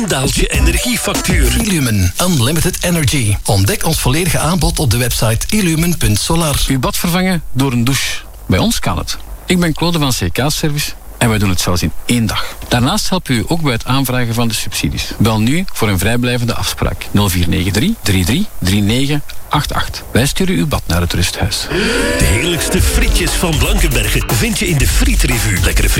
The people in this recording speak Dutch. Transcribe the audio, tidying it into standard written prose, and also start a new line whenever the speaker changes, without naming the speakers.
daalt je energiefactuur.
Illumen Unlimited Energy. Ontdek ons volledige aanbod op de website illumen.solar.
Uw bad vervangen door een douche. Bij ons kan het. Ik ben Claude van CK Service en wij doen het zelfs in 1 dag. Daarnaast helpen we u ook bij het aanvragen van de subsidies. Bel nu voor een vrijblijvende afspraak. 0493 333988. Wij sturen uw bad naar het rusthuis.
De heerlijkste frietjes van Blankenbergen vind je in de Frietrevue. Lekkere frietjes